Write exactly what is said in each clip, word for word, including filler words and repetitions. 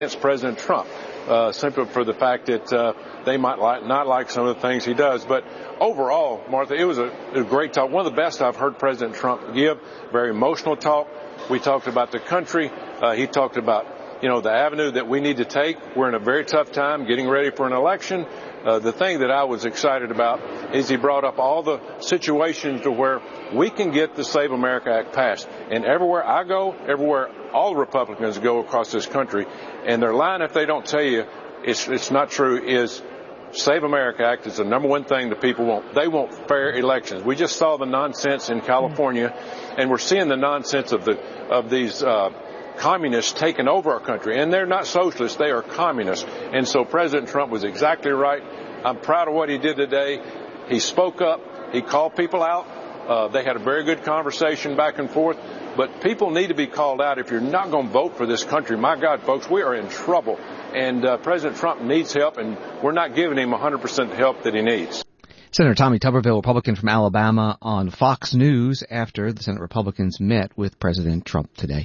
against President Trump, uh, simply for the fact that uh, they might like, not like some of the things he does. But overall, Martha, it was a, a great talk. One of the best I've heard President Trump give. Very emotional talk. We talked about the country. Uh, he talked about, you know, the avenue that we need to take. We're in a very tough time getting ready for an election. Uh, the thing that I was excited about is he brought up all the situations to where we can get the Save America Act passed. And everywhere I go, everywhere all Republicans go across this country, and their line, if they don't tell you it's, it's not true, is Save America Act is the number one thing that people want. They want fair elections. We just saw the nonsense in California, and we're seeing the nonsense of the of these uh, communists taking over our country. And they're not socialists, they are communists. And so President Trump was exactly right. I'm proud of what he did today. He spoke up. He called people out. Uh, they had a very good conversation back and forth. But people need to be called out. If you're not going to vote for this country, my God, folks, we are in trouble. And uh, President Trump needs help, and we're not giving him one hundred percent the help that he needs. Senator Tommy Tuberville, Republican from Alabama, on Fox News after the Senate Republicans met with President Trump today.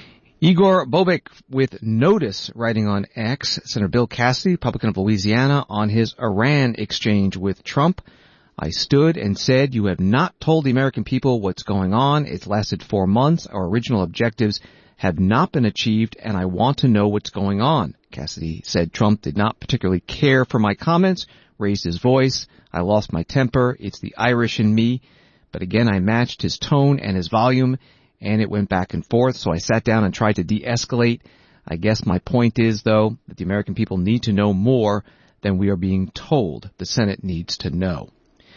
Igor Bobek with notice, writing on X. Senator Bill Cassidy, Republican of Louisiana, on his Iran exchange with Trump. I stood and said, you have not told the American people what's going on. It's lasted four months. Our original objectives have not been achieved, and I want to know what's going on. Cassidy said Trump did not particularly care for my comments, raised his voice. I lost my temper. It's the Irish in me. But again, I matched his tone and his volume, and it went back and forth, so I sat down and tried to de-escalate. I guess my point is, though, that the American people need to know more than we are being told. The Senate needs to know.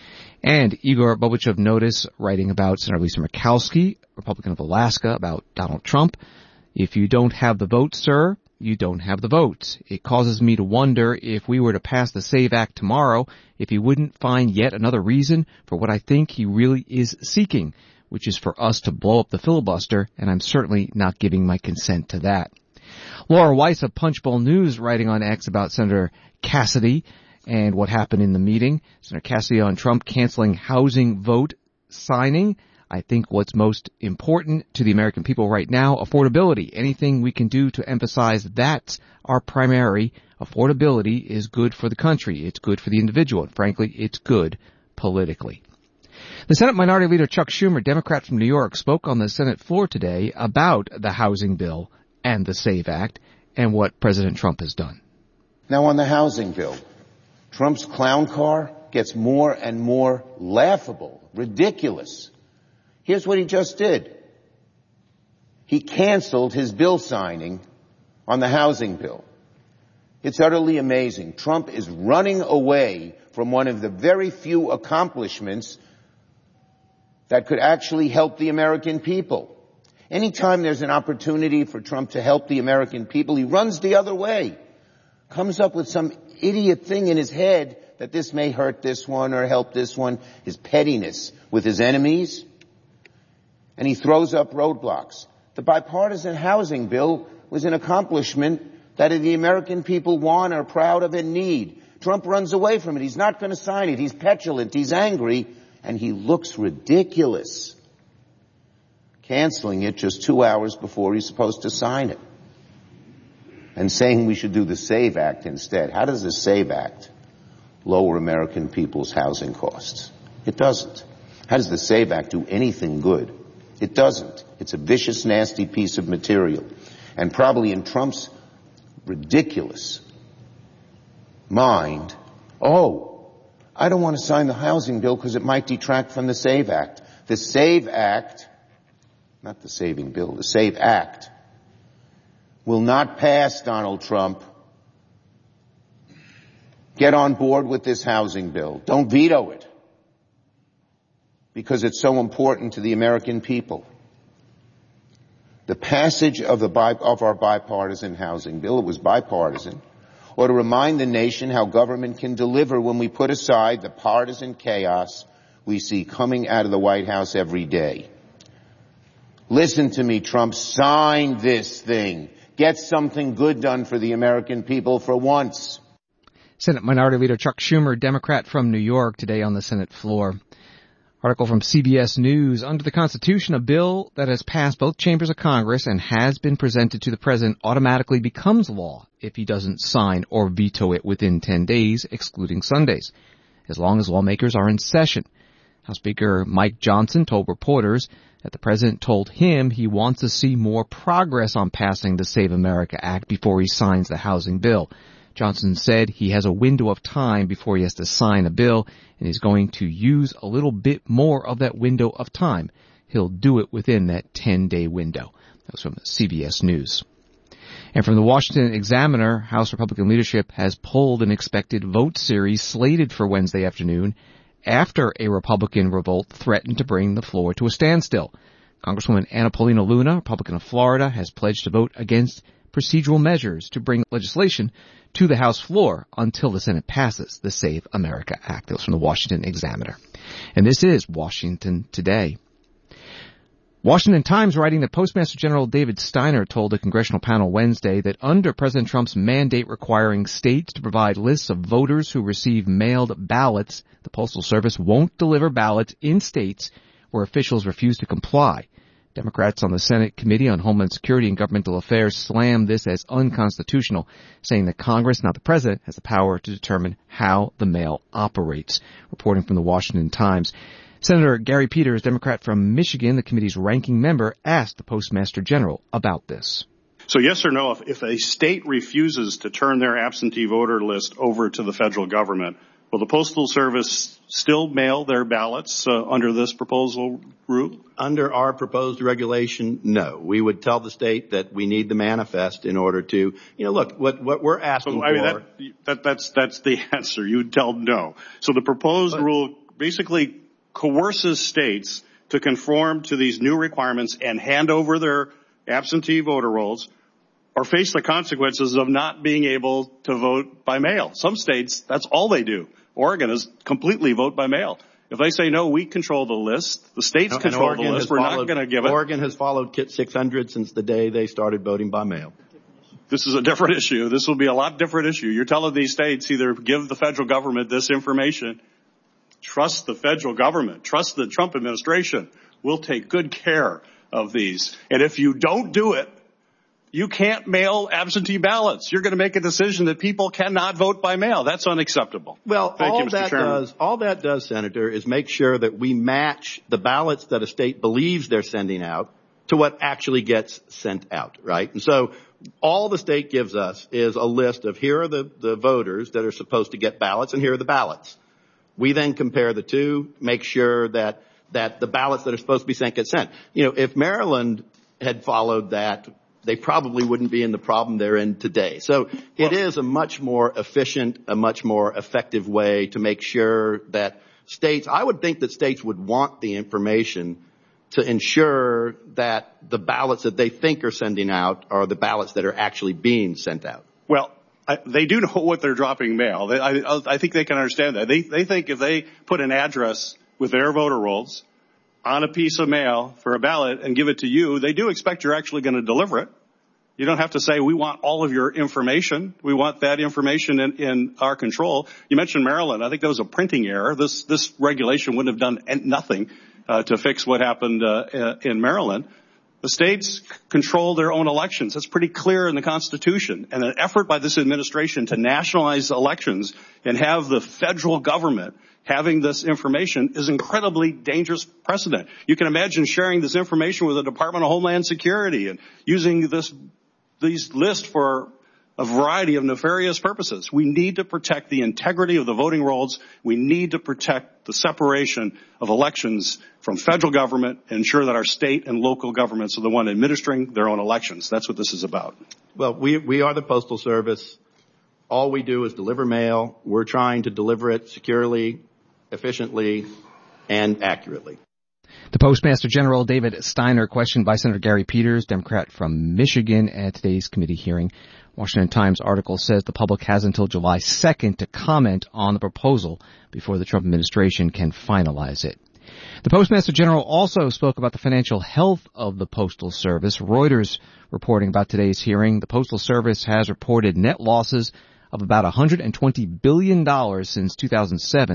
And Igor Bobek of Notice, writing about Senator Lisa Murkowski, Republican of Alaska, about Donald Trump. If you don't have the votes, sir, you don't have the votes. It causes me to wonder if we were to pass the SAVE Act tomorrow, if he wouldn't find yet another reason for what I think he really is seeking, which is for us to blow up the filibuster, and I'm certainly not giving my consent to that. Laura Weiss of Punchbowl News, writing on X about Senator Cassidy and what happened in the meeting. Senator Cassidy on Trump canceling housing vote signing. I think what's most important to the American people right now, affordability. Anything we can do to emphasize that's our primary. Affordability is good for the country. It's good for the individual. And frankly, it's good politically. The Senate Minority Leader Chuck Schumer, Democrat from New York, spoke on the Senate floor today about the housing bill and the SAVE Act and what President Trump has done. Now on the housing bill, Trump's clown car gets more and more laughable, ridiculous. Here's what he just did. He canceled his bill signing on the housing bill. It's utterly amazing. Trump is running away from one of the very few accomplishments that could actually help the American people. Anytime there's an opportunity for Trump to help the American people, he runs the other way. Comes up with some idiot thing in his head that this may hurt this one or help this one. His pettiness with his enemies. And he throws up roadblocks. The bipartisan housing bill was an accomplishment that the American people want, are proud of, and need. Trump runs away from it. He's not going to sign it. He's petulant. He's angry. And he looks ridiculous, canceling it just two hours before he's supposed to sign it, and saying we should do the SAVE Act instead. How does the SAVE Act lower American people's housing costs? It doesn't. How does the SAVE Act do anything good? It doesn't. It's a vicious, nasty piece of material. And probably in Trump's ridiculous mind, oh, I don't want to sign the housing bill because it might detract from the SAVE Act. The SAVE Act, not the saving bill, the SAVE Act, will not pass, Donald Trump. Get on board with this housing bill. Don't veto it, because it's so important to the American people. The passage of, the bi- of our bipartisan housing bill, it was bipartisan, or to remind the nation how government can deliver when we put aside the partisan chaos we see coming out of the White House every day. Listen to me, Trump. Sign this thing. Get something good done for the American people for once. Senate Minority Leader Chuck Schumer, Democrat from New York, today on the Senate floor. Article from C B S News. Under the Constitution, a bill that has passed both chambers of Congress and has been presented to the president automatically becomes law if he doesn't sign or veto it within ten days, excluding Sundays, as long as lawmakers are in session. House Speaker Mike Johnson told reporters that the president told him he wants to see more progress on passing the Save America Act before he signs the housing bill. Johnson said he has a window of time before he has to sign a bill, and he's going to use a little bit more of that window of time. He'll do it within that ten-day window. That was from C B S News. And from the Washington Examiner, House Republican leadership has pulled an expected vote series slated for Wednesday afternoon after a Republican revolt threatened to bring the floor to a standstill. Congresswoman Anna Paulina Luna, Republican of Florida, has pledged to vote against procedural measures to bring legislation to the House floor until the Senate passes the Save America Act. That was from the Washington Examiner. And this is Washington Today. Washington Times writing that Postmaster General David Steiner told a congressional panel Wednesday that under President Trump's mandate requiring states to provide lists of voters who receive mailed ballots, the Postal Service won't deliver ballots in states where officials refuse to comply. Democrats on the Senate Committee on Homeland Security and Governmental Affairs slammed this as unconstitutional, saying that Congress, not the president, has the power to determine how the mail operates. Reporting from the Washington Times, Senator Gary Peters, Democrat from Michigan, the committee's ranking member, asked the Postmaster General about this. So yes or no, if, if a state refuses to turn their absentee voter list over to the federal government, will the Postal Service still mail their ballots uh, under this proposal route? Under our proposed regulation, no. We would tell the state that we need the manifest in order to, you know, look, what, what we're asking so, I mean, for. That, that, that's, that's the answer. You would tell no. So the proposed but, rule basically coerces states to conform to these new requirements and hand over their absentee voter rolls or face the consequences of not being able to vote by mail. Some states, that's all they do. Oregon is completely vote by mail. If they say, no, we control the list, the states and control Oregon the list, we're followed, not going to give it. Oregon has followed Kit six hundred since the day they started voting by mail. This is a different issue. This will be a lot different issue. You're telling these states either give the federal government this information, trust the federal government, trust the Trump administration. We'll take good care of these. And if you don't do it, you can't mail absentee ballots. You're going to make a decision that people cannot vote by mail. That's unacceptable. Well, Thank all you, Mister that Chairman. does, all that does, Senator, is make sure that we match the ballots that a state believes they're sending out to what actually gets sent out, right? And so all the state gives us is a list of here are the, the voters that are supposed to get ballots and here are the ballots. We then compare the two, make sure that, that the ballots that are supposed to be sent get sent. You know, if Maryland had followed that, they probably wouldn't be in the problem they're in today. So it is a much more efficient, a much more effective way to make sure that states, I would think that states would want the information to ensure that the ballots that they think are sending out are the ballots that are actually being sent out. Well, I, they do know what they're dropping mail. They, I, I think they can understand that. They, they think if they put an address with their voter rolls on a piece of mail for a ballot and give it to you, they do expect you're actually going to deliver it. You don't have to say, we want all of your information. We want that information in, in our control. You mentioned Maryland. I think that was a printing error. This, this regulation wouldn't have done nothing uh, to fix what happened uh, in Maryland. The states control their own elections. That's pretty clear in the Constitution. And an effort by this administration to nationalize elections and have the federal government having this information is incredibly dangerous precedent. You can imagine sharing this information with the Department of Homeland Security and using this these lists for a variety of nefarious purposes. We need to protect the integrity of the voting rolls. We need to protect the separation of elections from federal government and ensure that our state and local governments are the one administering their own elections. That's what this is about. Well, we, we are the Postal Service. All we do is deliver mail. We're trying to deliver it securely, efficiently, and accurately. The Postmaster General David Steiner, questioned by Senator Gary Peters, Democrat from Michigan, at today's committee hearing. Washington Times article says the public has until July second to comment on the proposal before the Trump administration can finalize it. The Postmaster General also spoke about the financial health of the Postal Service. Reuters reporting about today's hearing. The Postal Service has reported net losses of about one hundred twenty billion dollars since two thousand seven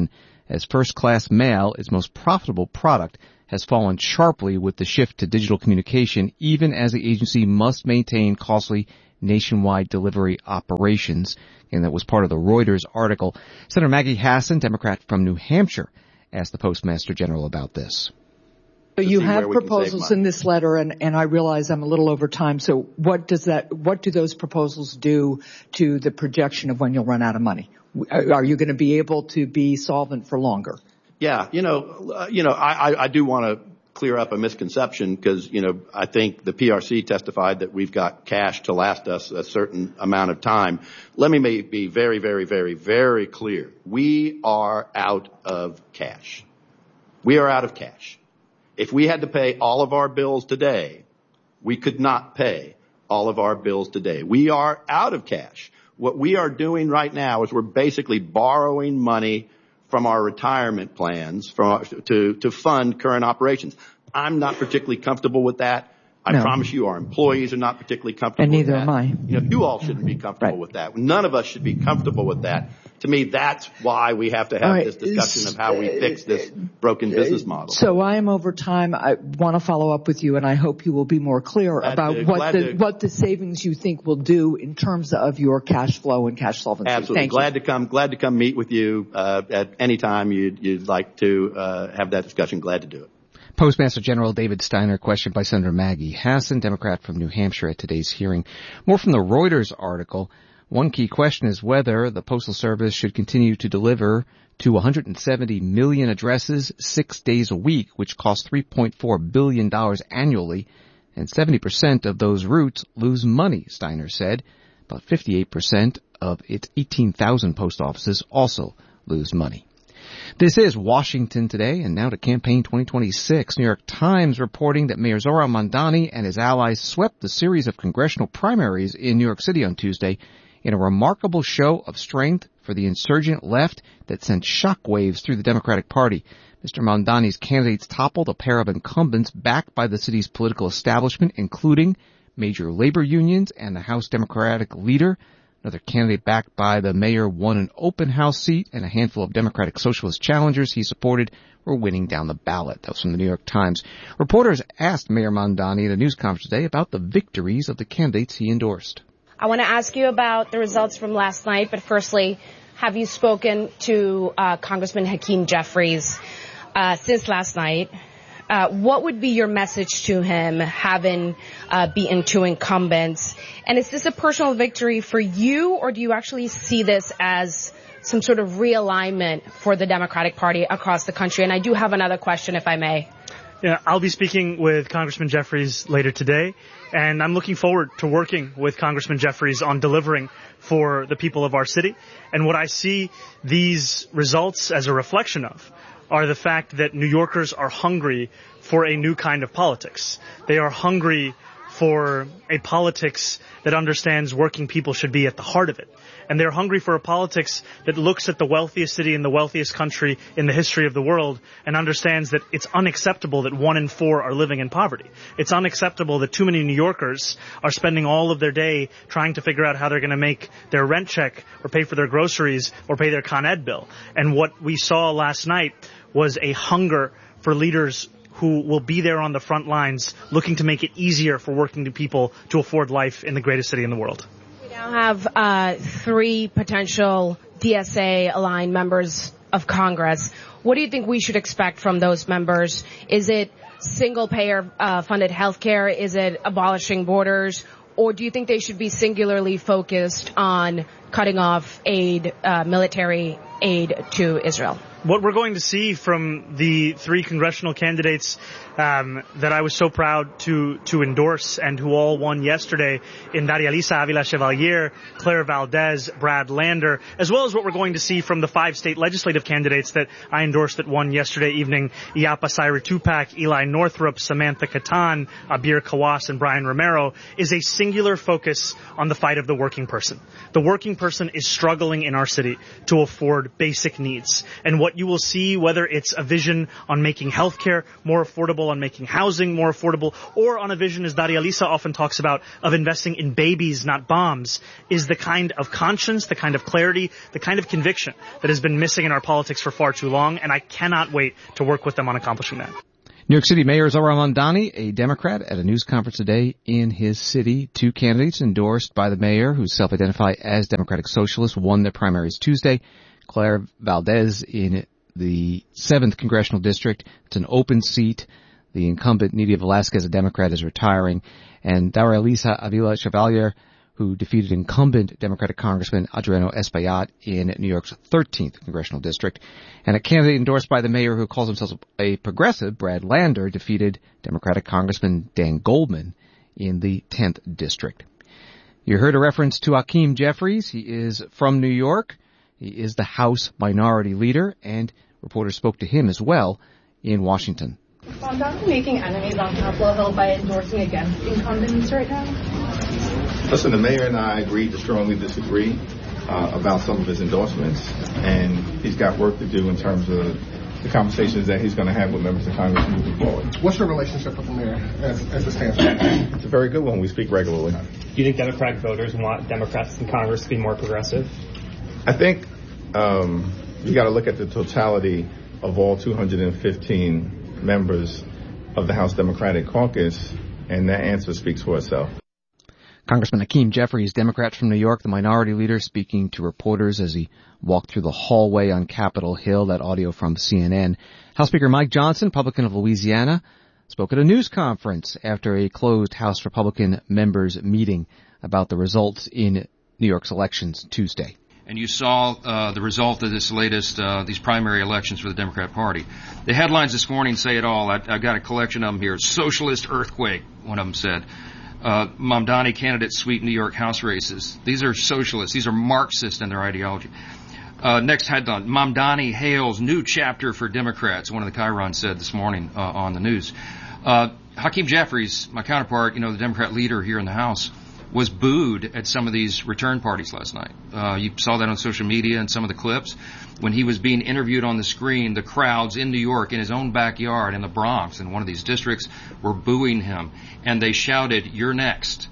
as first-class mail, its most profitable product, has fallen sharply with the shift to digital communication, even as the agency must maintain costly nationwide delivery operations. And that was part of the Reuters article. Senator Maggie Hassan, Democrat from New Hampshire, asked the Postmaster General about this. So you have proposals in this letter, and, and I realize I'm a little over time. So what does that, what do those proposals do to the projection of when you'll run out of money? Are you going to be able to be solvent for longer? Yeah, you know, uh, you know, I, I, I do want to clear up a misconception because, you know, I think the P R C testified that we've got cash to last us a certain amount of time. Let me be very, very, very, very clear. We are out of cash. We are out of cash. If we had to pay all of our bills today, we could not pay all of our bills today. We are out of cash. What we are doing right now is we're basically borrowing money from our retirement plans from, to, to fund current operations. I'm not particularly comfortable with that. I no. promise you our employees are not particularly comfortable and neither with that. am I. You know, you all shouldn't be comfortable right. with that. None of us should be comfortable with that. To me, that's why we have to have right. this discussion of how we fix this broken business model. So I am over time. I want to follow up with you, and I hope you will be more clear glad about to, what the to, what the savings you think will do in terms of your cash flow and cash solvency. Absolutely. Thank glad you. to come. Glad to come meet with you uh, at any time you'd, you'd like to uh, have that discussion. Glad to do it. Postmaster General David Steiner, questioned by Senator Maggie Hassan, Democrat from New Hampshire, at today's hearing. More from the Reuters article. One key question is whether the Postal Service should continue to deliver to one hundred seventy million addresses six days a week, which costs three point four billion dollars annually, and seventy percent of those routes lose money, Steiner said. About fifty-eight percent of its eighteen thousand post offices also lose money. This is Washington Today, and now to Campaign twenty twenty-six. New York Times reporting that Mayor Zohran Mamdani and his allies swept the series of congressional primaries in New York City on Tuesday in a remarkable show of strength for the insurgent left that sent shockwaves through the Democratic Party. Mister Mamdani's candidates toppled a pair of incumbents backed by the city's political establishment, including major labor unions and the House Democratic leader. Another candidate backed by the mayor won an open house seat, and a handful of Democratic Socialist challengers he supported were winning down the ballot. That was from the New York Times. Reporters asked Mayor Mamdani at a news conference today about the victories of the candidates he endorsed. I want to ask you about the results from last night, but firstly, have you spoken to uh, Congressman Hakeem Jeffries uh, since last night? Uh, what would be your message to him, having uh, beaten two incumbents? And is this a personal victory for you, or do you actually see this as some sort of realignment for the Democratic Party across the country? And I do have another question, if I may. Yeah, I'll be speaking with Congressman Jeffries later today, and I'm looking forward to working with Congressman Jeffries on delivering for the people of our city. And what I see these results as a reflection of are the fact that New Yorkers are hungry for a new kind of politics. They are hungry for a politics that understands working people should be at the heart of it. And they're hungry for a politics that looks at the wealthiest city in the wealthiest country in the history of the world and understands that it's unacceptable that one in four are living in poverty. It's unacceptable that too many New Yorkers are spending all of their day trying to figure out how they're going to make their rent check or pay for their groceries or pay their Con Ed bill. And what we saw last night was a hunger for leaders who will be there on the front lines looking to make it easier for working people to afford life in the greatest city in the world. We now have uh, three potential D S A-aligned members of Congress. What do you think we should expect from those members? Is it single-payer uh, funded health care? Is it abolishing borders? Or do you think they should be singularly focused on cutting off aid, uh, military aid to Israel? What we're going to see from the three congressional candidates um, that I was so proud to to endorse and who all won yesterday in Daria Lisa Avila Chevalier, Claire Valdez, Brad Lander, as well as what we're going to see from the five state legislative candidates that I endorsed that won yesterday evening, Iapa Sairi Tupac, Eli Northrup, Samantha Katan, Abir Kawas, and Brian Romero, is a singular focus on the fight of the working person. The working person is struggling in our city to afford basic needs. And what what you will see, whether it's a vision on making healthcare more affordable, on making housing more affordable, or on a vision, as Daria Lisa often talks about, of investing in babies, not bombs, is the kind of conscience, the kind of clarity, the kind of conviction that has been missing in our politics for far too long, and I cannot wait to work with them on accomplishing that. New York City Mayor Zohran Mamdani, a Democrat, at a news conference today in his city. Two candidates endorsed by the mayor, who self-identify as Democratic Socialists, won their primaries Tuesday. Claire Valdez in the seventh Congressional District. It's an open seat. The incumbent, Nydia Velázquez, a Democrat, is retiring. And Daria Lisa Avila Chevalier, who defeated incumbent Democratic Congressman Adriano Espaillat in New York's thirteenth Congressional District. And a candidate endorsed by the mayor who calls himself a progressive, Brad Lander, defeated Democratic Congressman Dan Goldman in the tenth District. You heard a reference to Hakeem Jeffries. He is from New York. He is the House Minority Leader, and reporters spoke to him as well in Washington. Is Mamdani making enemies on Capitol Hill by endorsing against incumbents right now? Listen, the mayor and I agreed to strongly disagree uh, about some of his endorsements, and he's got work to do in terms of the conversations that he's going to have with members of Congress moving forward. What's your relationship with the mayor as, as it stands right now? It's a very good one. We speak regularly. Do you think Democratic voters want Democrats in Congress to be more progressive? I think um, you got to look at the totality of all two hundred fifteen members of the House Democratic Caucus, and that answer speaks for itself. Congressman Hakeem Jeffries, Democrat from New York, the minority leader, speaking to reporters as he walked through the hallway on Capitol Hill. That audio from C N N. House Speaker Mike Johnson, Republican of Louisiana, spoke at a news conference after a closed House Republican members meeting about the results in New York's elections Tuesday. And you saw uh, the result of this latest, uh, these primary elections for the Democrat Party. The headlines this morning say it all. I, I've got a collection of them here. Socialist earthquake, one of them said. Uh, Mamdani candidates sweep New York House races. These are socialists. These are Marxist in their ideology. Uh, next headline, Mamdani hails new chapter for Democrats, one of the Chiron said this morning uh, on the news. Uh, Hakeem Jeffries, my counterpart, you know, the Democrat leader here in the House, was booed at some of these return parties last night. Uh, you saw that on social media and some of the clips. When he was being interviewed on the screen, the crowds in New York, in his own backyard, in the Bronx, in one of these districts, were booing him. And they shouted, "You're next."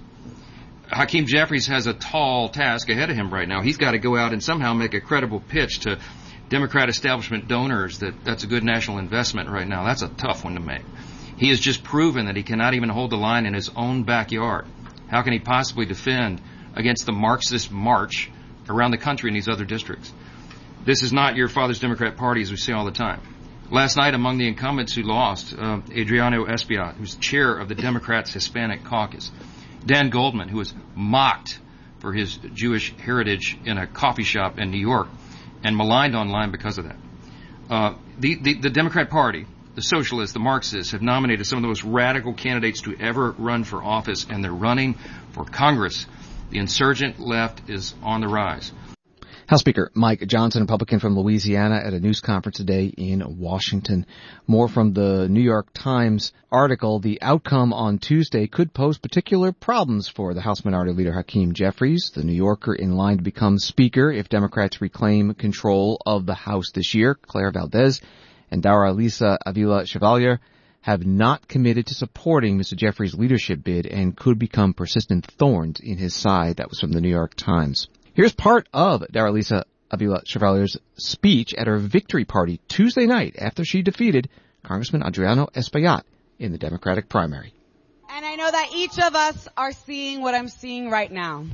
Hakeem Jeffries has a tall task ahead of him right now. He's got to go out and somehow make a credible pitch to Democrat establishment donors that that's a good national investment right now. That's a tough one to make. He has just proven that he cannot even hold the line in his own backyard. How can he possibly defend against the Marxist march around the country in these other districts? This is not your father's Democrat Party, as we say all the time. Last night, among the incumbents who lost, uh, Adriano Espaillat, who's chair of the Democrats' Hispanic Caucus, Dan Goldman, who was mocked for his Jewish heritage in a coffee shop in New York and maligned online because of that. Uh, the, the, the Democrat Party, the socialists, the Marxists, have nominated some of the most radical candidates to ever run for office, and they're running for Congress. The insurgent left is on the rise. House Speaker Mike Johnson, Republican from Louisiana, at a news conference today in Washington. More from the New York Times article. The outcome on Tuesday could pose particular problems for the House Minority Leader Hakeem Jeffries, the New Yorker in line to become Speaker if Democrats reclaim control of the House this year. Claire Valdez and Daria Lisa Avila Chevalier have not committed to supporting Mister Jeffries' leadership bid and could become persistent thorns in his side. That was from the New York Times. Here's part of Daria Lisa Avila Chevalier's speech at her victory party Tuesday night after she defeated Congressman Adriano Espaillat in the Democratic primary. And I know that each of us are seeing what I'm seeing right now.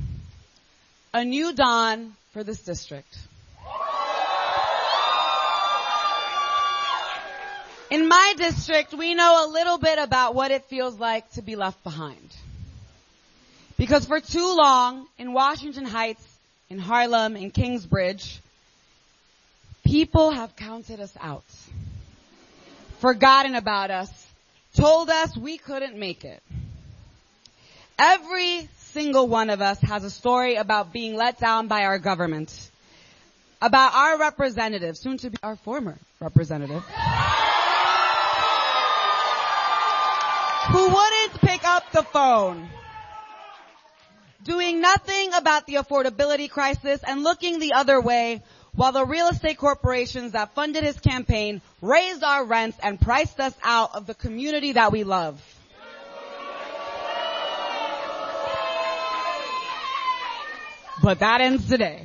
A new dawn for this district. In my district, we know a little bit about what it feels like to be left behind. Because for too long, in Washington Heights, in Harlem, in Kingsbridge, people have counted us out, forgotten about us, told us we couldn't make it. Every single one of us has a story about being let down by our government, about our representative, soon to be our former representative, who wouldn't pick up the phone, doing nothing about the affordability crisis and looking the other way while the real estate corporations that funded his campaign raised our rents and priced us out of the community that we love. But that ends today.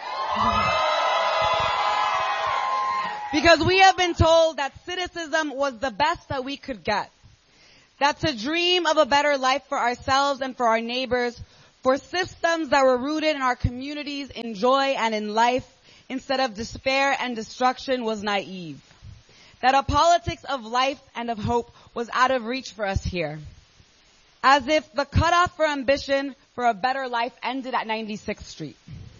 Because we have been told that cynicism was the best that we could get. That to dream of a better life for ourselves and for our neighbors, for systems that were rooted in our communities, in joy and in life, instead of despair and destruction, was naive. That a politics of life and of hope was out of reach for us here. As if the cutoff for ambition for a better life ended at ninety-sixth Street.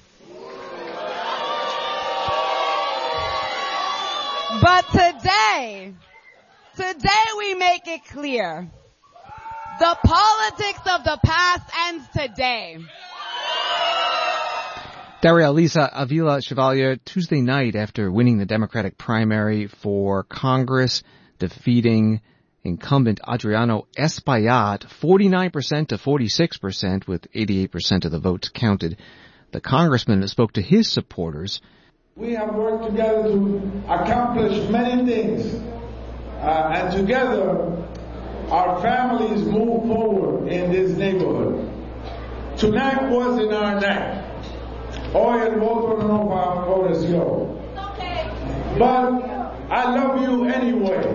But today, today we make it clear. The politics of the past ends today. Daralisa Avila Chevalier, Tuesday night after winning the Democratic primary for Congress, defeating incumbent Adriano Espaillat, forty-nine percent to forty-six percent, with eighty-eight percent of the votes counted. The congressman spoke to his supporters. We have worked together to accomplish many things, uh, and together our families move forward in this neighborhood. Tonight was in our neck. Hoy el voto no favoreció. But I love you anyway.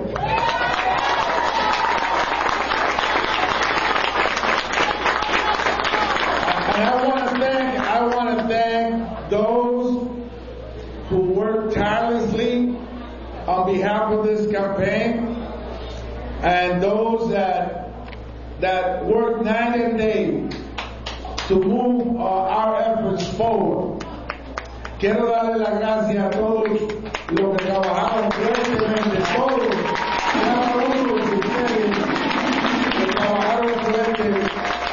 And I want to thank, I want to thank those who worked tirelessly on behalf of this campaign, and those that that worked night and day to move uh, our efforts forward. Quiero darle las gracias a todos los que trabajaron fuertemente, todos, cada uno de ustedes que trabajaron fuerte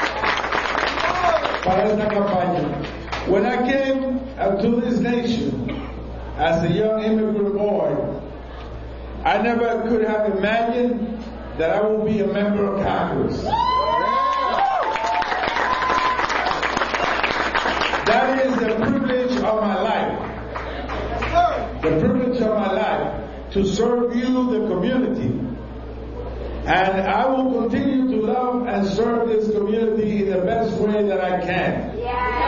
para esta campaña. When I came uh, to this nation as a young immigrant boy, I never could have imagined that I will be a member of Congress. That is the privilege of my life. The privilege of my life to serve you, the community. And I will continue to love and serve this community in the best way that I can.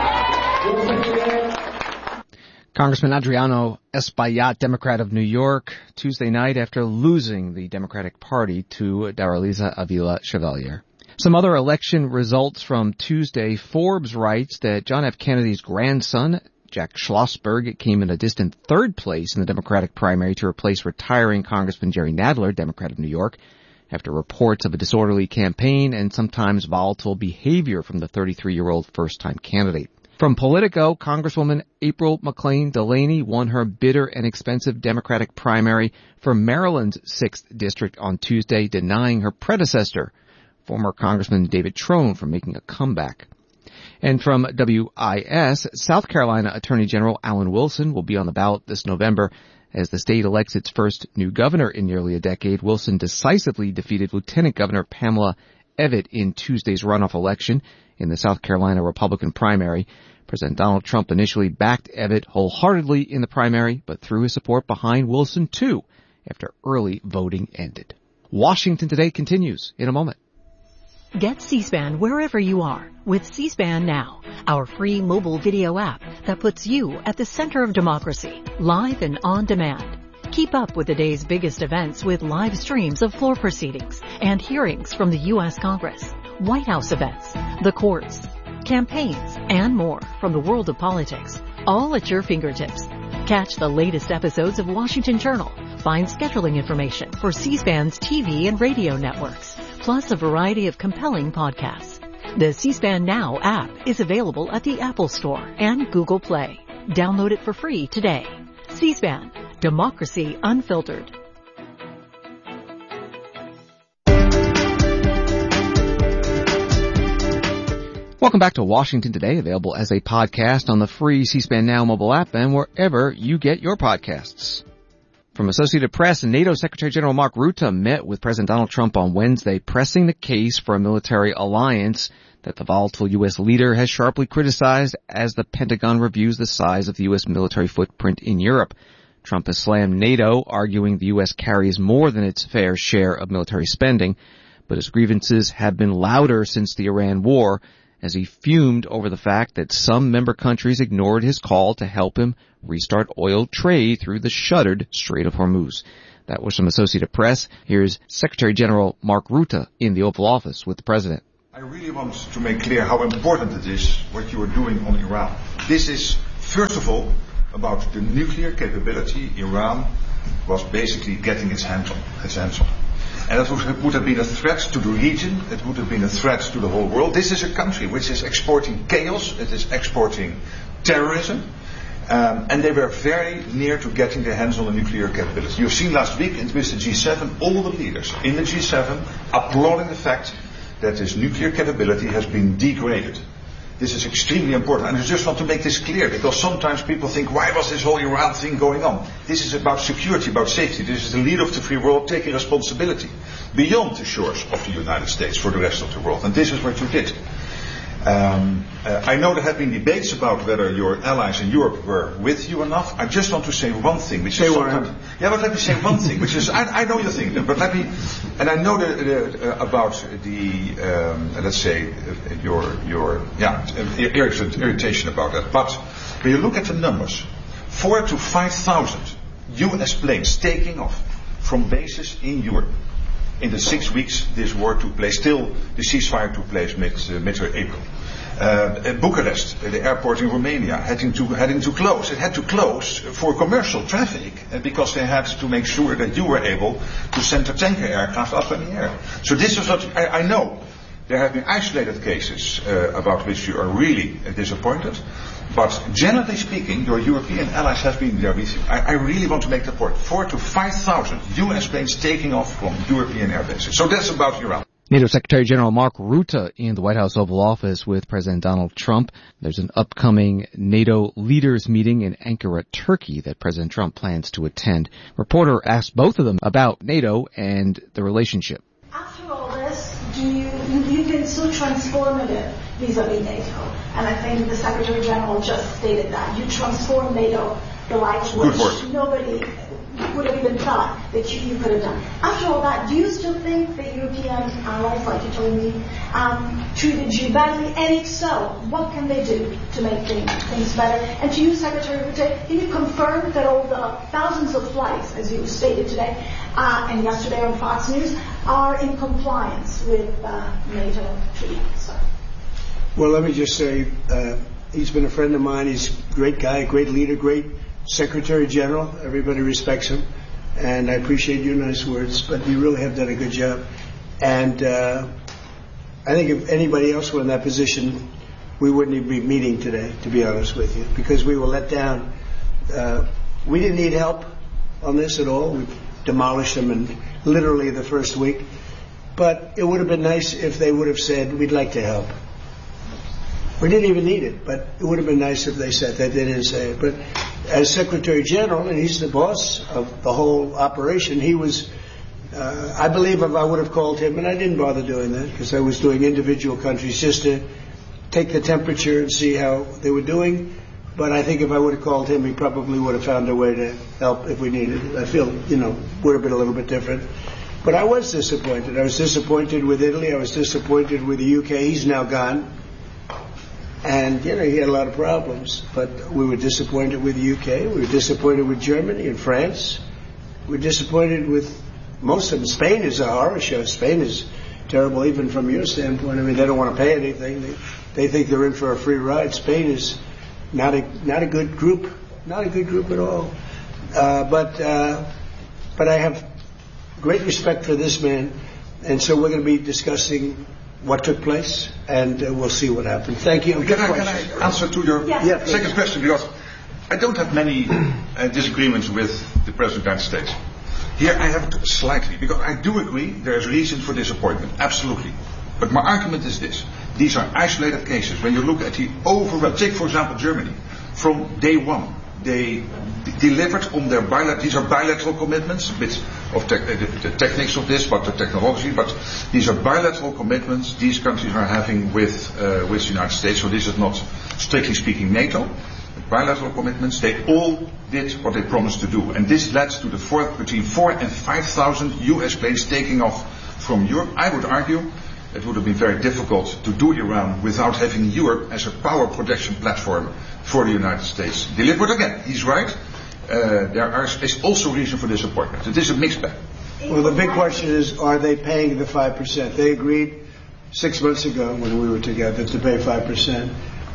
Yeah. Congressman Adriano Espaillat, Democrat of New York, Tuesday night after losing the Democratic Party to Daralisa Avila Chevalier. Some other election results from Tuesday. Forbes writes that John F. Kennedy's grandson, Jack Schlossberg, came in a distant third place in the Democratic primary to replace retiring Congressman Jerry Nadler, Democrat of New York, after reports of a disorderly campaign and sometimes volatile behavior from the thirty-three-year-old first-time candidate. From Politico, Congresswoman April McClain Delaney won her bitter and expensive Democratic primary for Maryland's sixth District on Tuesday, denying her predecessor, former Congressman David Trone, from making a comeback. And from W I S, South Carolina Attorney General Alan Wilson will be on the ballot this November. As the state elects its first new governor in nearly a decade, Wilson decisively defeated Lieutenant Governor Pamela Evitt in Tuesday's runoff election in the South Carolina Republican primary. President Donald Trump initially backed Evitt wholeheartedly in the primary, but threw his support behind Wilson too after early voting ended. Washington Today continues in a moment. Get C-SPAN wherever you are with C-SPAN Now, our free mobile video app that puts you at the center of democracy, live and on demand. Keep up with the day's biggest events with live streams of floor proceedings and hearings from the U S Congress, White House events, the courts, campaigns, and more from the world of politics, all at your fingertips. Catch the latest episodes of Washington Journal. Find scheduling information for C-SPAN's T V and radio networks, plus a variety of compelling podcasts. The C-SPAN Now app is available at the Apple Store and Google Play. Download it for free today. C-SPAN, Democracy Unfiltered. Welcome back to Washington Today, available as a podcast on the free C-SPAN Now mobile app and wherever you get your podcasts. From Associated Press, NATO Secretary General Mark Rutte met with President Donald Trump on Wednesday, pressing the case for a military alliance. that the volatile U S leader has sharply criticized as the Pentagon reviews the size of the U S military footprint in Europe. Trump has slammed NATO, arguing the U S carries more than its fair share of military spending, but his grievances have been louder since the Iran war, as he fumed over the fact that some member countries ignored his call to help him restart oil trade through the shuttered Strait of Hormuz. That was from Associated Press. Here's Secretary General Mark Rutte in the Oval Office with the President. I really want to make clear how important it is what you are doing on Iran. This is, first of all, about the nuclear capability Iran was basically getting its hands on. Its hands on. And that would, would have been a threat to the region. It would have been a threat to the whole world. This is a country which is exporting chaos. It is exporting terrorism. Um, and they were very near to getting their hands on the nuclear capability. You've seen last week with the G seven, all the leaders in the G seven applauding the fact that this nuclear capability has been degraded. This is extremely important, and I just want to make this clear, because sometimes people think, why was this whole Iran thing going on? This is about security, about safety. This is the leader of the free world taking responsibility beyond the shores of the United States for the rest of the world, and this is what you did. Um, uh, I know there have been debates about whether your allies in Europe were with you enough. I just want to say one thing, which is sometimes, yeah, but let me say one thing, which is I, I know you think that, but let me, and I know the, the, uh, about the um, let's say uh, your your yeah irritation about that. But when you look at the numbers, four to five thousand U S planes taking off from bases in Europe. In the six weeks this war took place, still the ceasefire took place mid, uh, mid-April. Uh, Bucharest, uh, the airport in Romania, having to, having to close. It had to close for commercial traffic uh, because they had to make sure that you were able to send the tanker aircraft up in the air. So this is what I, I know. There have been isolated cases uh, about which you are really uh, disappointed. But generally speaking, your European allies have been there with you. I, I really want to make the point. Four to five thousand U S planes taking off from European air bases. So that's about Iran. NATO Secretary General Mark Rutte in the White House Oval Office with President Donald Trump. There's an upcoming NATO leaders meeting in Ankara, Turkey that President Trump plans to attend. Reporter asked both of them about NATO and the relationship. After all this, do you, you've been so transformative vis-a-vis NATO, and I think the Secretary General just stated that. You transformed NATO, the likes which nobody would have even thought that you, you could have done. After all that, do you still think the European allies, like you told me, um, treated you badly? And if so, what can they do to make things, things better? And to you, Secretary Rutte, can you confirm that all the thousands of flights, as you stated today uh, and yesterday on Fox News, are in compliance with uh, NATO treaty? Sorry. Well, let me just say, uh, he's been a friend of mine. He's a great guy, great leader, great Secretary General. Everybody respects him. And I appreciate your nice words, but you really have done a good job. And uh, I think if anybody else were in that position, we wouldn't even be meeting today, to be honest with you, because we were let down. Uh, we didn't need help on this at all. We demolished them in literally the first week. But it would have been nice if they would have said, we'd like to help. We didn't even need it, but it would have been nice if they said that. They didn't say it. But as Secretary General, and he's the boss of the whole operation, he was, uh, I believe if I would have called him, and I didn't bother doing that because I was doing individual countries just to take the temperature and see how they were doing. But I think if I would have called him, he probably would have found a way to help if we needed it. I feel, you know, would have been a little bit different. But I was disappointed. I was disappointed with Italy. I was disappointed with the U K. He's now gone. And, you know, he had a lot of problems, but we were disappointed with the U K. We were disappointed with Germany and France. We were disappointed with most of them. Spain is a horror show. Spain is terrible, even from your standpoint. I mean, they don't want to pay anything. They, they think they're in for a free ride. Spain is not a not a good group, not a good group at all. Uh, but uh, but I have great respect for this man, and so we're going to be discussing what took place, and uh, we'll see what happened. Thank you. Can I, can I answer to your yes. yeah, second question? Because I don't have many uh, disagreements with the President of the United States. Here I have it slightly, because I do agree there is reason for disappointment, absolutely. But my argument is this. These are isolated cases. When you look at the overall, take for example Germany, from day one, they d- delivered on their bilateral, these are bilateral commitments with of te- the, the techniques of this, but the technology. But these are bilateral commitments these countries are having with uh, with the United States. So this is not, strictly speaking, NATO. Bilateral commitments. They all did what they promised to do, and this led to the four, between four and five thousand U S planes taking off from Europe. I would argue it would have been very difficult to do Iran without having Europe as a power projection platform for the United States. Delivered again, he's right. Uh, there are, is also reason for disappointment. It is a mixed bag. Well, the big question is, are they paying the five percent? They agreed six months ago when we were together to pay five percent,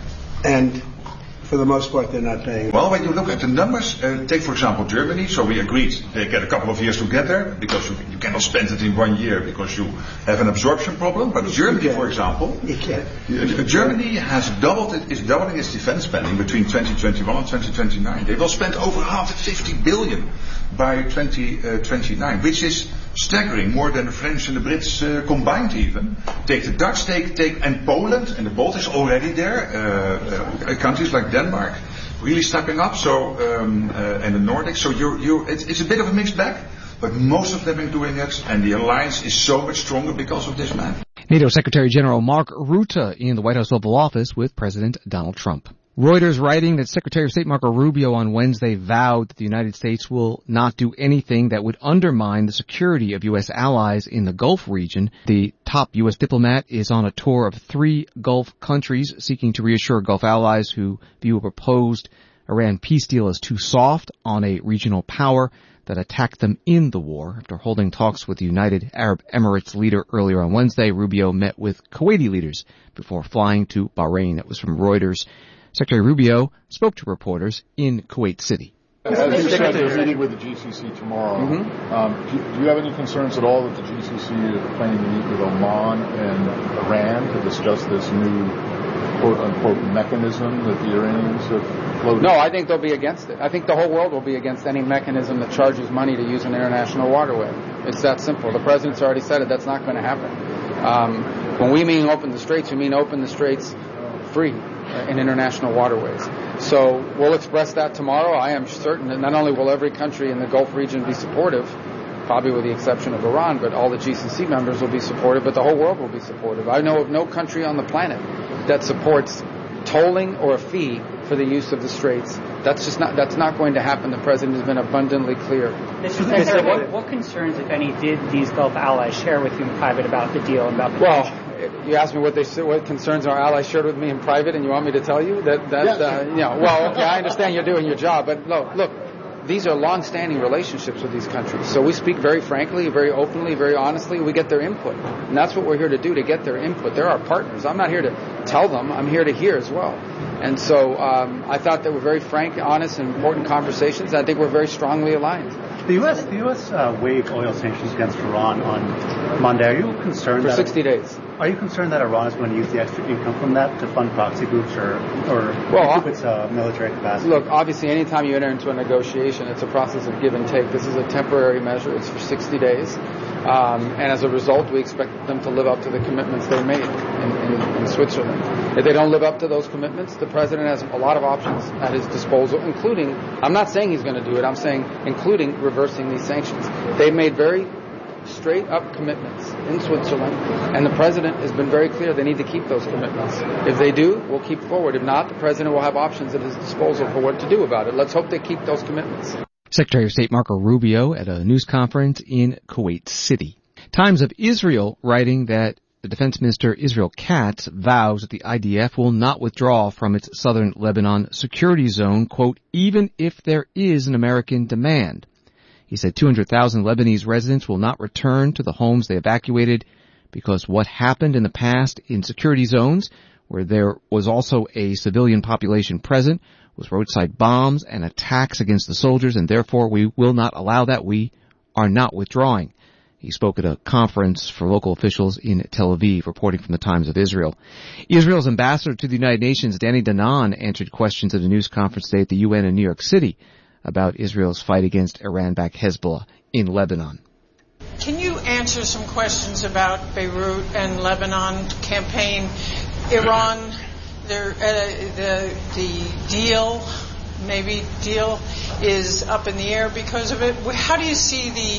and for the most part, they're not paying. Well, when you look at the numbers, uh, take, for example, Germany. So we agreed they get a couple of years to get there because you, you cannot spend it in one year because you have an absorption problem. But Germany, for example, you can't. Uh, Germany has doubled it, is doubling its defense spending between twenty twenty-one and twenty twenty-nine. They will spend over one hundred fifty billion by twenty twenty-nine, which is staggering, more than the French and the Brits uh, combined even. Take the Dutch, take, take, and Poland, and the Baltics already there, uh, uh, countries like Denmark, really stepping up, so, um, uh, and the Nordics, so you're, you're, it's, it's a bit of a mixed bag, but most of them are doing it, and the alliance is so much stronger because of this man. NATO Secretary General Mark Rutte in the White House Oval Office with President Donald Trump. Reuters writing that Secretary of State Marco Rubio on Wednesday vowed that the United States will not do anything that would undermine the security of U S allies in the Gulf region. The top U S diplomat is on a tour of three Gulf countries seeking to reassure Gulf allies who view a proposed Iran peace deal as too soft on a regional power that attacked them in the war. After holding talks with the United Arab Emirates leader earlier on Wednesday, Rubio met with Kuwaiti leaders before flying to Bahrain. That was from Reuters. Secretary Rubio spoke to reporters in Kuwait City. As you said, they're meeting with the G C C tomorrow. Mm-hmm. Um, do, do you have any concerns at all that the G C C is planning to meet with Oman and Iran to discuss this new quote-unquote mechanism that the Iranians have floated? No, I think they'll be against it. I think the whole world will be against any mechanism that charges money to use an international waterway. It's that simple. The president's already said it. That's not going to happen. Um, when we mean open the straits, we mean open the straits free in international waterways. So we'll express that tomorrow. I am certain that not only will every country in the Gulf region be supportive, probably with the exception of Iran, but all the G C C members will be supportive, but the whole world will be supportive. I know of no country on the planet that supports tolling or a fee for the use of the straits. That's just not, that's not going to happen. The president has been abundantly clear. Mister Secretary, what, what concerns, if any, did these Gulf allies share with you in private about the deal and about the Well, you asked me what they what concerns our allies shared with me in private, and you want me to tell you that that yeah. uh, you know? Well, okay, I understand you're doing your job, but look, look, these are long-standing relationships with these countries. So we speak very frankly, very openly, very honestly. We get their input, and that's what we're here to do, to get their input. They're our partners. I'm not here to tell them. I'm here to hear as well. And so um, I thought they were very frank, honest, and important conversations. I think we're very strongly aligned. The U S the U S uh, waived oil sanctions against Iran on Monday. Are you concerned for that sixty days? Are you concerned that Iran is going to use the extra income from that to fund proxy groups or or well, improve its uh, military capacity? Look, obviously, anytime you enter into a negotiation, it's a process of give and take. This is a temporary measure. It's for sixty days, um, and as a result, we expect them to live up to the commitments they made in, in, in Switzerland. If they don't live up to those commitments, the president has a lot of options at his disposal, including, I'm not saying he's going to do it, I'm saying including reversing these sanctions. They've made very straight up commitments in Switzerland, and the president has been very clear they need to keep those commitments. If they do, we'll keep forward. If not, the president will have options at his disposal for what to do about it. Let's hope they keep those commitments. Secretary of State Marco Rubio at a news conference in Kuwait City. Times of Israel writing that the Defense Minister Israel Katz vows that the I D F will not withdraw from its southern Lebanon security zone, quote, even if there is an American demand. He said two hundred thousand Lebanese residents will not return to the homes they evacuated because what happened in the past in security zones, where there was also a civilian population present, was roadside bombs and attacks against the soldiers, and therefore we will not allow that. We are not withdrawing. He spoke at a conference for local officials in Tel Aviv, reporting from the Times of Israel. Israel's ambassador to the United Nations, Danny Danon, answered questions at a news conference today at the U N in New York City about Israel's fight against Iran-backed Hezbollah in Lebanon. Can you answer some questions about Beirut and Lebanon campaign? Iran, their, uh, the, the deal, maybe deal, is up in the air because of it. How do you see the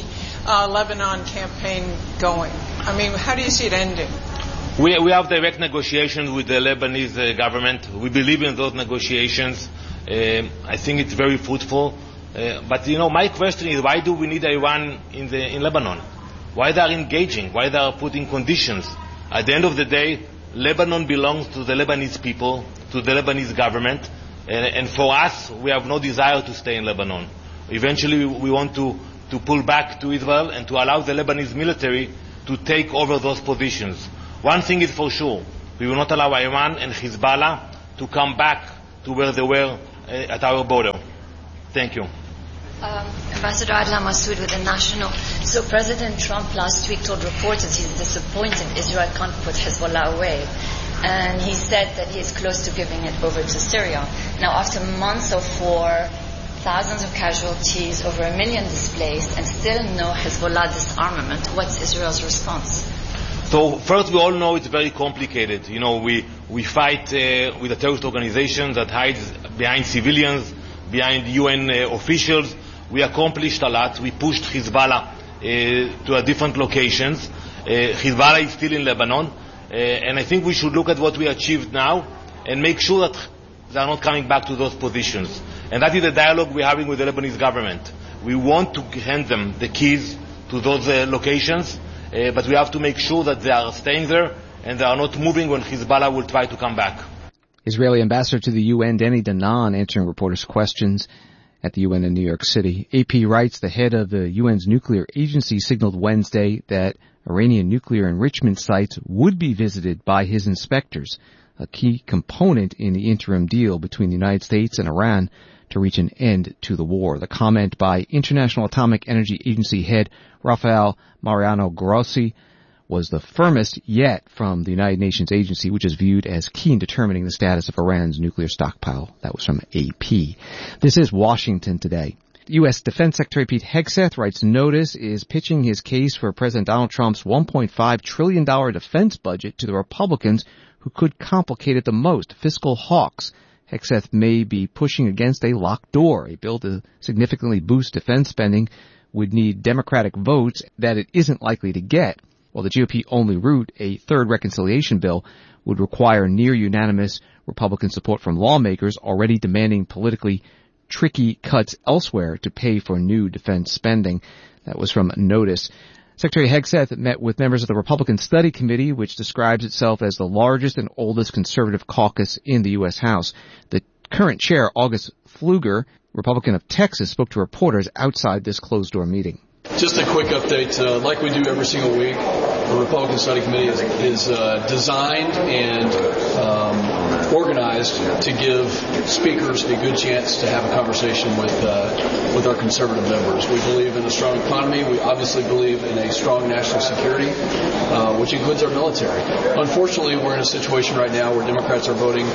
uh, Lebanon campaign going? I mean, how do you see it ending? We, we have direct negotiations with the Lebanese uh, government. We believe in those negotiations. Uh, I think it's very fruitful. Uh, but, you know, my question is, why do we need Iran in, the, in Lebanon? Why they are engaging? Why they are putting conditions? At the end of the day, Lebanon belongs to the Lebanese people, to the Lebanese government, and, and for us, we have no desire to stay in Lebanon. Eventually, we want to, to pull back to Israel and to allow the Lebanese military to take over those positions. One thing is for sure, we will not allow Iran and Hezbollah to come back to where they were uh, at our border. Thank you. Um, Ambassador Adlan Masood with The National. So President Trump last week told reporters he's disappointed Israel can't put Hezbollah away. And he said that he is close to giving it over to Syria. Now, after months of war, thousands of casualties, over a million displaced, and still no Hezbollah disarmament, what's Israel's response? So first, we all know it's very complicated. You know, we, we fight uh, with a terrorist organization that hides behind civilians, behind U N uh, officials. We accomplished a lot. We pushed Hezbollah uh, to a different locations. Uh, Hezbollah is still in Lebanon. Uh, and I think we should look at what we achieved now and make sure that they are not coming back to those positions. And that is the dialogue we're having with the Lebanese government. We want to hand them the keys to those uh, locations, uh, but we have to make sure that they are staying there and they are not moving when Hezbollah will try to come back. Israeli ambassador to the U N, Danny Danon, answering reporters' questions at the U N in New York City. A P writes the head of the U N's nuclear agency signaled Wednesday that Iranian nuclear enrichment sites would be visited by his inspectors, a key component in the interim deal between the United States and Iran to reach an end to the war. The comment by International Atomic Energy Agency head Rafael Mariano Grossi was the firmest yet from the United Nations agency, which is viewed as key in determining the status of Iran's nuclear stockpile. That was from A P. This is Washington Today. U S. Defense Secretary Pete Hegseth writes Notice is pitching his case for President Donald Trump's one point five trillion dollars defense budget to the Republicans who could complicate it the most, fiscal hawks. Hegseth may be pushing against a locked door. A bill to significantly boost defense spending would need Democratic votes that it isn't likely to get. While the G O P-only route, a third reconciliation bill, would require near-unanimous Republican support from lawmakers already demanding politically tricky cuts elsewhere to pay for new defense spending. That was from Notice. Secretary Hegseth met with members of the Republican Study Committee, which describes itself as the largest and oldest conservative caucus in the U S. House. The current chair, August Pfluger, Republican of Texas, spoke to reporters outside this closed-door meeting. Just a quick update. Uh, like we do every single week, the Republican Study Committee is, is uh, designed and um, organized to give speakers a good chance to have a conversation with uh, with our conservative members. We believe in a strong economy. We obviously believe in a strong national security, uh, which includes our military. Unfortunately, we're in a situation right now where Democrats are voting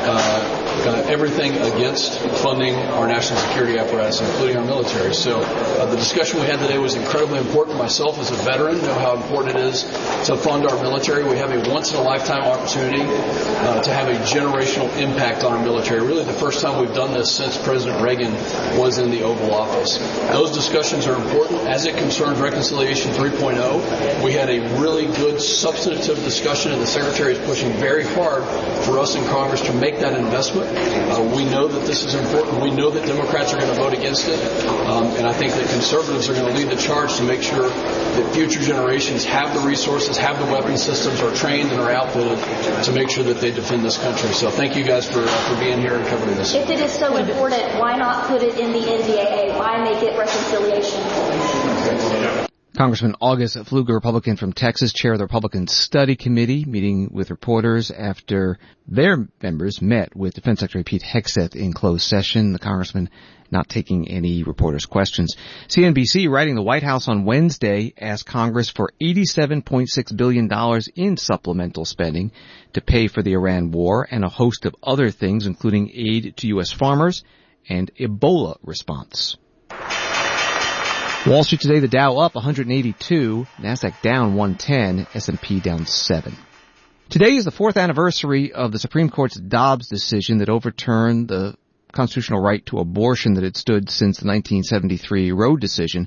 uh, uh, everything against funding our national security apparatus, including our military. So uh, the discussion we had today was incredibly important. Myself as a veteran know how important it is to fund our military. We have a once-in-a-lifetime opportunity uh, to have a generational impact on our military. Really the first time we've done this since President Reagan was in the Oval Office. Those discussions are important. As it concerns Reconciliation three point oh, we had a really good substantive discussion, and the Secretary is pushing very hard for us in Congress to make that investment. Uh, we know that this is important. We know that Democrats are going to vote against it, um, and I think that conservatives are going to lead the charge to make sure that future generations have the resources, have the weapon systems, are trained and are outfitted to make sure that they defend this country. So thank you guys for, uh, for being here and covering this. If it is so important, why not put it in the N D A A? Why make it reconciliation? Congressman August Pfluger, Republican from Texas, chair of the Republican Study Committee, meeting with reporters after their members met with Defense Secretary Pete Hegseth in closed session. The congressman not taking any reporters' questions. C N B C, writing the White House on Wednesday, asked Congress for eighty-seven point six billion dollars in supplemental spending to pay for the Iran war and a host of other things, including aid to U S farmers and Ebola response. Wall Street today, the Dow up one hundred eighty-two, NASDAQ down one ten, S and P down seven. Today is the fourth anniversary of the Supreme Court's Dobbs decision that overturned the constitutional right to abortion that had stood since the nineteen seventy-three Roe decision.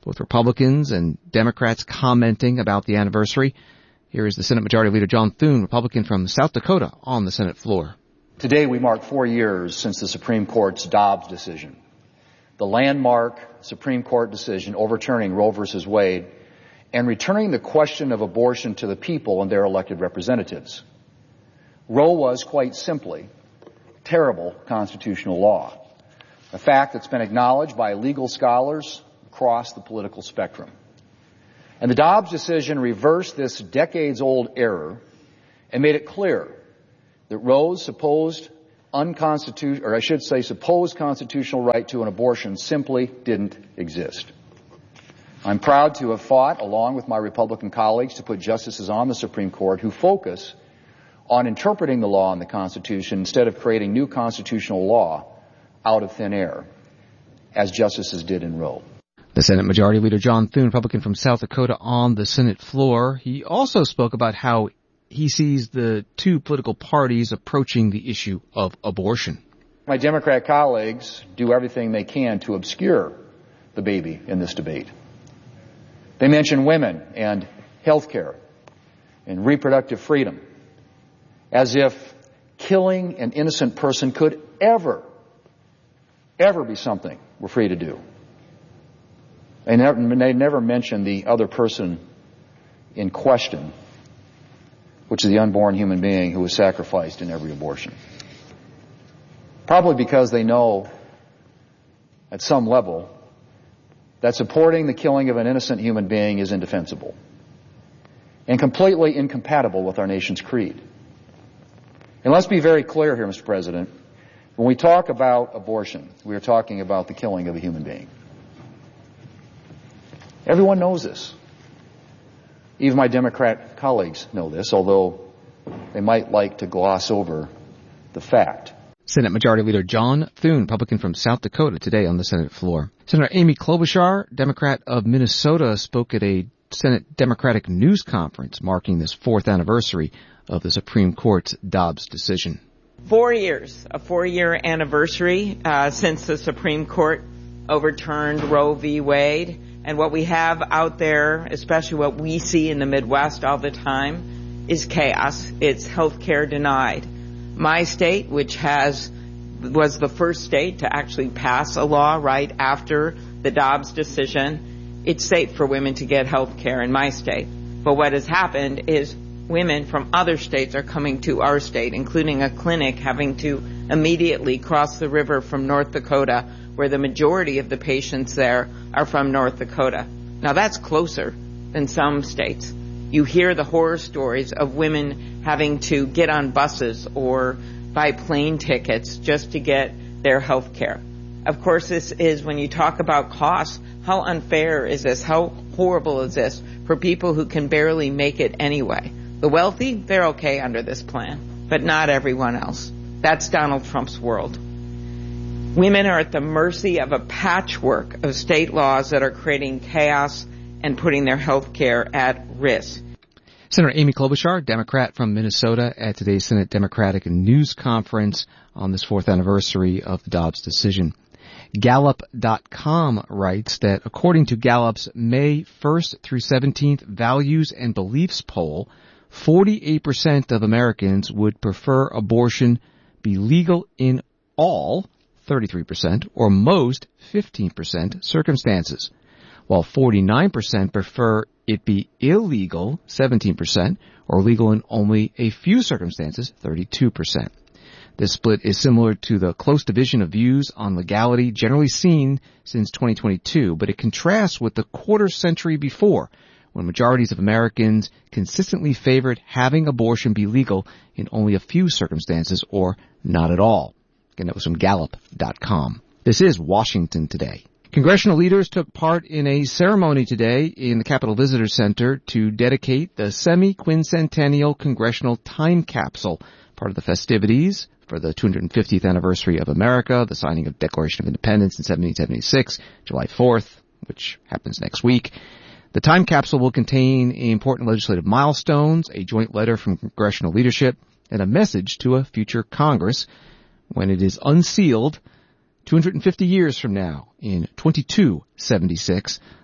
Both Republicans and Democrats commenting about the anniversary. Here is the Senate Majority Leader John Thune, Republican from South Dakota, on the Senate floor. Today we mark four years since the Supreme Court's Dobbs decision, the landmark Supreme Court decision overturning Roe versus Wade and returning the question of abortion to the people and their elected representatives. Roe was, quite simply, terrible constitutional law, a fact that's been acknowledged by legal scholars across the political spectrum. And the Dobbs decision reversed this decades-old error and made it clear that Roe's supposed unconstitutional, or I should say supposed constitutional right to an abortion simply didn't exist. I'm proud to have fought, along with my Republican colleagues, to put justices on the Supreme Court who focus on interpreting the law and the Constitution instead of creating new constitutional law out of thin air, as justices did in Roe. The Senate Majority Leader John Thune, Republican from South Dakota, on the Senate floor. He also spoke about how he sees the two political parties approaching the issue of abortion. My Democrat colleagues do everything they can to obscure the baby in this debate. They mention women and health care and reproductive freedom as if killing an innocent person could ever, ever be something we're free to do. They never, they never mention the other person in question, which is the unborn human being who was sacrificed in every abortion. Probably because they know at some level that supporting the killing of an innocent human being is indefensible and completely incompatible with our nation's creed. And let's be very clear here, Mister President. When we talk about abortion, we are talking about the killing of a human being. Everyone knows this. Even my Democrat colleagues know this, although they might like to gloss over the fact. Senate Majority Leader John Thune, Republican from South Dakota, today on the Senate floor. Senator Amy Klobuchar, Democrat of Minnesota, spoke at a Senate Democratic news conference marking this fourth anniversary of the Supreme Court's Dobbs decision. Four years, a four-year anniversary uh, since the Supreme Court overturned Roe v. Wade. And what we have out there, especially what we see in the Midwest all the time, is chaos. It's health care denied. My state, which has was the first state to actually pass a law right after the Dobbs decision, it's safe for women to get health care in my state. But what has happened is women from other states are coming to our state, including a clinic having to immediately cross the river from North Dakota, where the majority of the patients there are from North Dakota. Now that's closer than some states. You hear the horror stories of women having to get on buses or buy plane tickets just to get their health care. Of course, this is, when you talk about costs, how unfair is this? How horrible is this for people who can barely make it anyway? The wealthy, they're okay under this plan, but not everyone else. That's Donald Trump's world. Women are at the mercy of a patchwork of state laws that are creating chaos and putting their health care at risk. Senator Amy Klobuchar, Democrat from Minnesota, at today's Senate Democratic News Conference on this fourth anniversary of the Dobbs decision. Gallup dot com writes that according to Gallup's May first through seventeenth Values and Beliefs poll, forty-eight percent of Americans would prefer abortion be legal in all, thirty-three percent, or most, fifteen percent, circumstances, while forty-nine percent prefer it be illegal, seventeen percent, or legal in only a few circumstances, thirty-two percent. This split is similar to the close division of views on legality generally seen since twenty twenty-two, but it contrasts with the quarter century before, when majorities of Americans consistently favored having abortion be legal in only a few circumstances or not at all. Again, that was from Gallup dot com. This is Washington Today. Congressional leaders took part in a ceremony today in the Capitol Visitor Center to dedicate the semi-quincentennial Congressional Time Capsule, part of the festivities for the two hundred fiftieth anniversary of America, the signing of Declaration of Independence in seventeen seventy-six, July fourth, which happens next week. The time capsule will contain important legislative milestones, a joint letter from congressional leadership, and a message to a future Congress when it is unsealed two hundred fifty years from now in twenty-two seventy-six.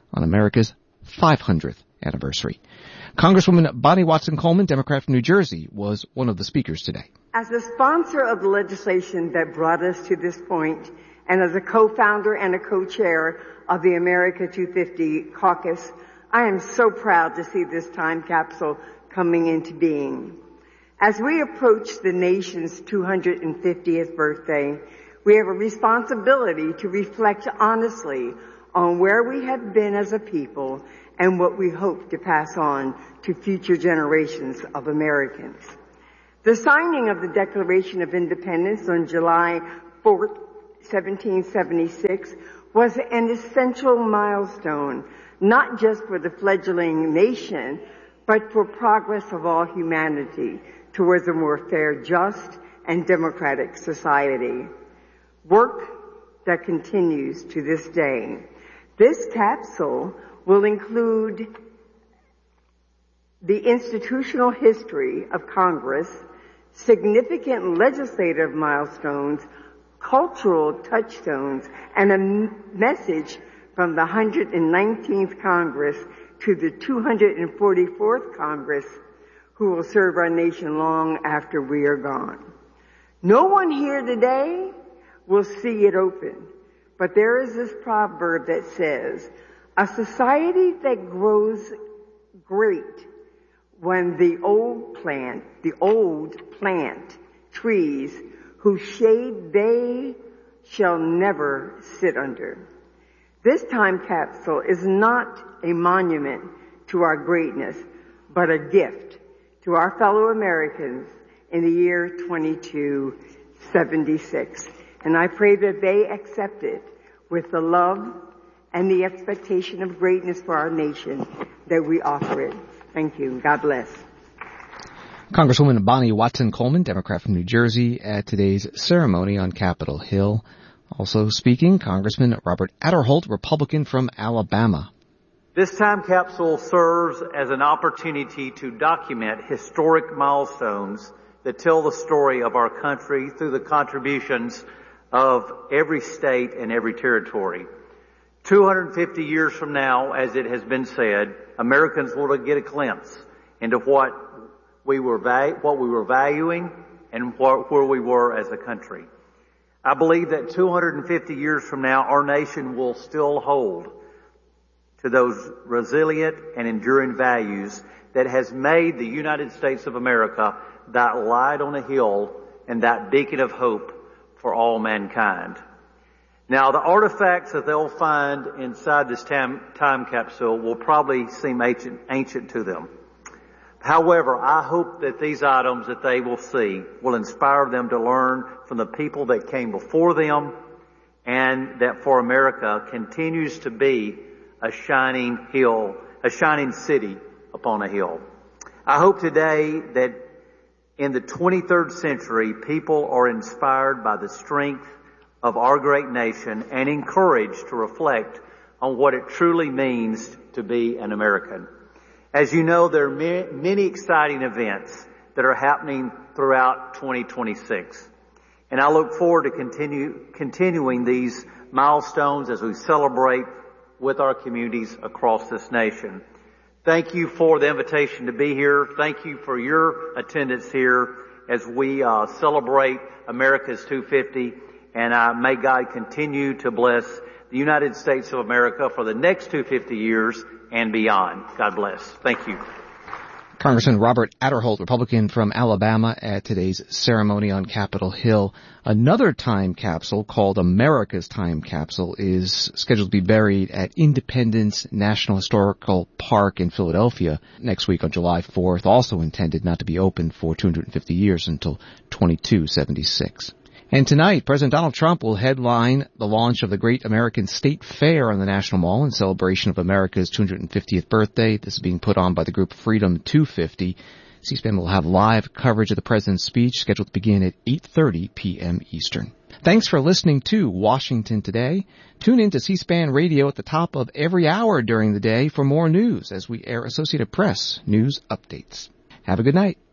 on America's five hundredth anniversary. Congresswoman Bonnie Watson-Coleman, Democrat from New Jersey, was one of the speakers today. As the sponsor of the legislation that brought us to this point, and as a co-founder and a co-chair of the America two fifty caucus, I am so proud to see this time capsule coming into being. As we approach the nation's two hundred fiftieth birthday, we have a responsibility to reflect honestly on where we have been as a people and what we hope to pass on to future generations of Americans. The signing of the Declaration of Independence on July fourth, seventeen seventy-six was an essential milestone, not just for the fledgling nation, but for progress of all humanity towards a more fair, just, and democratic society. Work that continues to this day. This capsule will include the institutional history of Congress, significant legislative milestones, cultural touchstones, and a message from the one hundred nineteenth Congress to the two hundred forty-fourth Congress, who will serve our nation long after we are gone. No one here today will see it open, but there is this proverb that says, a society that grows great when the old plant, the old plant trees whose shade they shall never sit under. This time capsule is not a monument to our greatness, but a gift to our fellow Americans in the year twenty-two seventy-six. And I pray that they accept it with the love and the expectation of greatness for our nation that we offer it. Thank you. God bless. Congresswoman Bonnie Watson-Coleman, Democrat from New Jersey, at today's ceremony on Capitol Hill. Also speaking, Congressman Robert Aderholt, Republican from Alabama. This time capsule serves as an opportunity to document historic milestones that tell the story of our country through the contributions of every state and every territory. two hundred fifty years from now, as it has been said, Americans will get a glimpse into what we were va- what we were valuing and what, where we were as a country. I believe that two hundred fifty years from now, our nation will still hold to those resilient and enduring values that has made the United States of America that light on a hill and that beacon of hope for all mankind. Now, the artifacts that they'll find inside this time, time capsule will probably seem ancient, ancient to them. However, I hope that these items that they will see will inspire them to learn from the people that came before them, and that for America continues to be a shining hill, a shining city upon a hill. I hope today that in the twenty-third century, people are inspired by the strength of our great nation and encouraged to reflect on what it truly means to be an American. As you know, there are many exciting events that are happening throughout twenty twenty-six. And I look forward to continue, continuing these milestones as we celebrate with our communities across this nation. Thank you for the invitation to be here. Thank you for your attendance here as we uh, celebrate America's two fifty. And uh, may God continue to bless the United States of America for the next two hundred fifty years and beyond. God bless. Thank you. Congressman Robert Aderholt, Republican from Alabama, at today's ceremony on Capitol Hill. Another time capsule called America's Time Capsule is scheduled to be buried at Independence National Historical Park in Philadelphia next week on July fourth, also intended not to be open for two hundred fifty years until twenty-two seventy-six. And tonight, President Donald Trump will headline the launch of the Great American State Fair on the National Mall in celebration of America's two hundred fiftieth birthday. This is being put on by the group Freedom two fifty. C-SPAN will have live coverage of the president's speech scheduled to begin at eight thirty p.m. Eastern. Thanks for listening to Washington Today. Tune in to C-SPAN Radio at the top of every hour during the day for more news as we air Associated Press news updates. Have a good night.